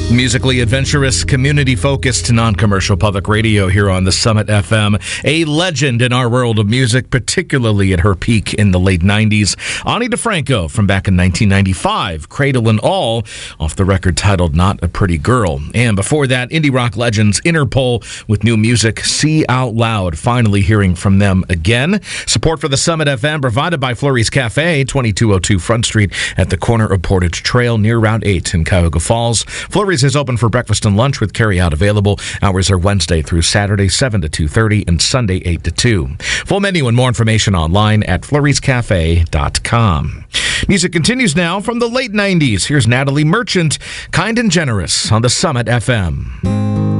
Musically adventurous, community-focused, non-commercial public radio here on the Summit FM. A legend in our world of music, particularly at her peak in the late 90s. Ani DiFranco from back in 1995, Cradle and All, off the record titled Not a Pretty Girl. And before that, indie rock legends Interpol with new music, See Out Loud. Finally hearing from them again. Support for the Summit FM provided by Flurry's Cafe, 2202 Front Street at the corner of Portage Trail near Route 8 in Cuyahoga Falls. Flurry's is open for breakfast and lunch with carry-out available. Hours are Wednesday through Saturday, 7 to 2:30, and Sunday, 8 to 2. Full menu and more information online at flurryscafe.com. Music continues now from the late 90s. Here's Natalie Merchant, Kind and Generous on the Summit FM.